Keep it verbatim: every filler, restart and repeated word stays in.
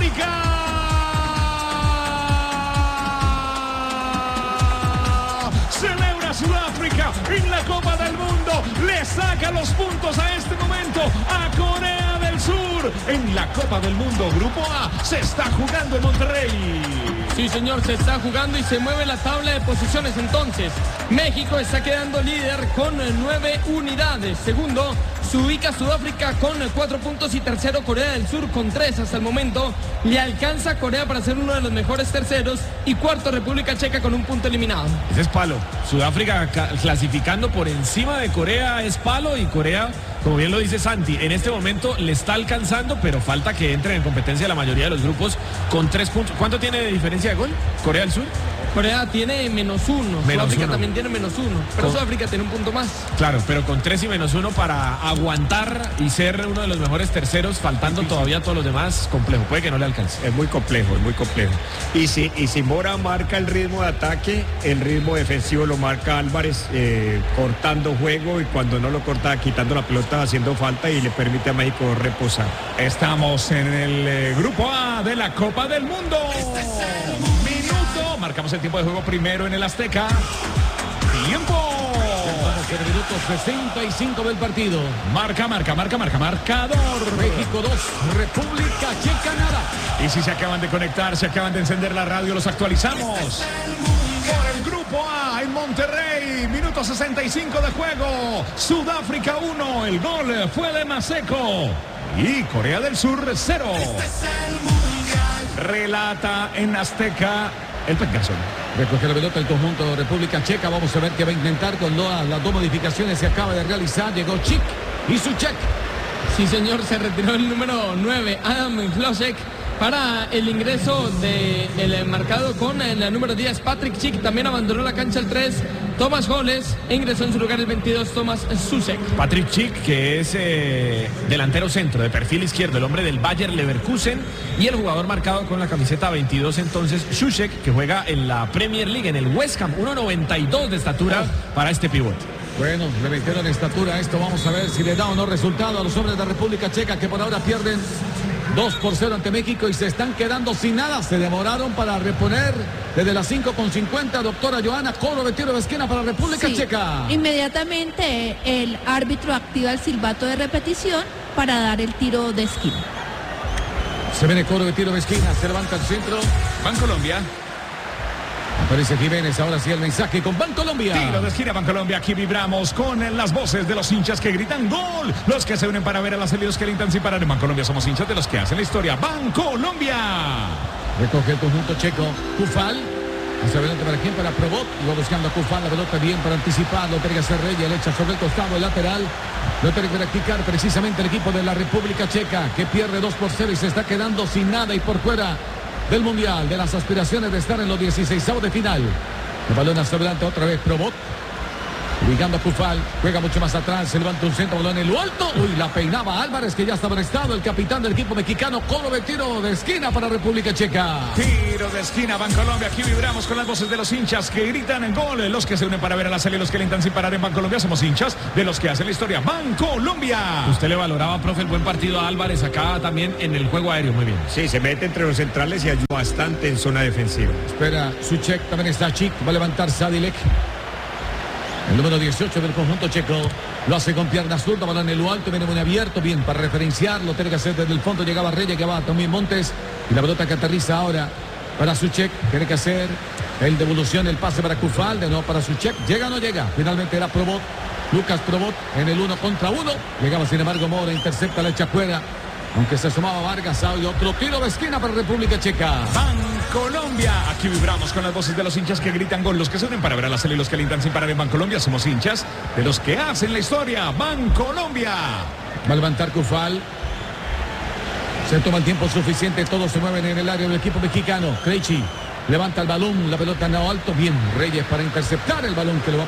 Sudáfrica. Celebra Sudáfrica en la Copa del Mundo. Le saca los puntos a este momento a Corea del Sur. En la Copa del Mundo, Grupo A, se está jugando en Monterrey. Sí, señor, se está jugando y se mueve la tabla de posiciones. Entonces, México está quedando líder con nueve unidades. Segundo, se ubica Sudáfrica con cuatro puntos y tercero Corea del Sur con tres hasta el momento. Le alcanza a Corea para ser uno de los mejores terceros y cuarto República Checa con un punto eliminado. Ese es palo. Sudáfrica clasificando por encima de Corea es palo y Corea, como bien lo dice Santi, en este momento le está alcanzando, pero falta que entren en competencia la mayoría de los grupos con tres puntos. ¿Cuánto tiene de diferencia de gol Corea del Sur? Corea tiene menos uno, menos Sudáfrica uno. también tiene menos uno, pero con... Sudáfrica tiene un punto más. Claro, pero con tres y menos uno para aguantar y ser uno de los mejores terceros, faltando todavía todos los demás, complejo, puede que no le alcance. Es muy complejo, es muy complejo. Y si, y si Mora marca el ritmo de ataque, el ritmo defensivo lo marca Álvarez, eh, cortando juego y cuando no lo corta, quitando la pelota, haciendo falta y le permite a México reposar. Estamos en el eh, Grupo A de la Copa del Mundo. Este es el minuto. Marcamos el tiempo de juego primero en el Azteca. Tiempo. Vamos en el minuto sesenta y cinco del partido. Marca, marca, marca, marca, marcador. México dos, República Checa nada. Y si se acaban de conectar, se acaban de encender la radio, los actualizamos. Por el Grupo A en Monterrey, minuto sesenta y cinco de juego. Sudáfrica uno, el gol fue de Maseco. Y Corea del Sur cero. Relata en Azteca el Peterson. Recoge la pelota el conjunto de República Checa. Vamos a ver qué va a intentar con lo, las dos modificaciones que acaba de realizar. Llegó Chic y Souček. Sí, señor, se retiró el número nueve, Adam Hložek, para el ingreso del marcado con el número diez, Patrick Schick. También abandonó la cancha el tres, Thomas Holes, e ingresó en su lugar el veintidós, Thomas Souček. Patrick Schick, que es eh, delantero centro, de perfil izquierdo, el hombre del Bayer Leverkusen, y el jugador marcado con la camiseta veintidós, entonces, Souček, que juega en la Premier League, en el West Ham, uno noventa y dos de estatura para este pivote. Bueno, le metieron estatura a esto. Vamos a ver si le da o no resultado a los hombres de República Checa, que por ahora pierden dos por cero ante México y se están quedando sin nada. Se demoraron para reponer desde las cinco con cincuenta. Doctora Joana, cobro de tiro de esquina para República sí, Checa. Inmediatamente el árbitro activa el silbato de repetición para dar el tiro de esquina. Se viene cobro de tiro de esquina, se levanta el centro. Bancolombia. Aparece Jiménez, ahora sí el mensaje con Bancolombia. Tiro de esquina, Bancolombia. Aquí vibramos con las voces de los hinchas que gritan gol. Los que se unen para ver a las heridos que alientan sin parar. En Bancolombia somos hinchas de los que hacen la historia. Bancolombia. Recoge el conjunto checo. Cufal. Hacia adelante para quién, para Probot. Y va buscando a Cufal, la pelota bien para anticipar. Lo tiene que hacer Reyes, le echa sobre el costado, el lateral. Lo tiene que practicar precisamente el equipo de la República Checa, que pierde dos por cero y se está quedando sin nada y por fuera del Mundial, de las aspiraciones de estar en los dieciseisavos de final. El balón hacia adelante otra vez Probot. Ubicando a Cufal, juega mucho más atrás, se levanta un centro, balón en lo alto. Uy, la peinaba Álvarez, que ya estaba en estado, el capitán del equipo mexicano. Cobro de tiro de esquina para República Checa. Tiro de esquina, Bancolombia. Aquí vibramos con las voces de los hinchas que gritan en gol. Los que se unen para ver a la serie, los que alientan sin parar en Bancolombia. Somos hinchas de los que hacen la historia. Bancolombia. Usted le valoraba, profe, el buen partido a Álvarez acá también en el juego aéreo. Muy bien. Sí, se mete entre los centrales y ayuda bastante en zona defensiva. Espera, Souček, también está Chic, va a levantar Sadilek. El número dieciocho del conjunto checo lo hace con pierna zurda, balón en lo alto, viene muy abierto, bien para referenciar, lo tiene que hacer desde el fondo, llegaba Reyes, que va también Montes, y la pelota que aterriza ahora para Souček, tiene que hacer el devolución, el pase para Cufal, de nuevo para Souček, llega o no llega, finalmente era Probot, Lucas Probot en el uno contra uno, llegaba sin embargo Mora, intercepta, la echa fuera, aunque se sumaba Vargas, hay otro tiro de esquina para República Checa. Bancolombia. Aquí vibramos con las voces de los hinchas que gritan gol. Los que se unen para ver a la serie y los que alientan sin parar en Bancolombia. Somos hinchas de los que hacen la historia. Bancolombia. Va a levantar Cufal. Se toma el tiempo suficiente. Todos se mueven en el área del equipo mexicano. Krejci levanta el balón. La pelota en lo alto. Bien, Reyes para interceptar el balón que lo va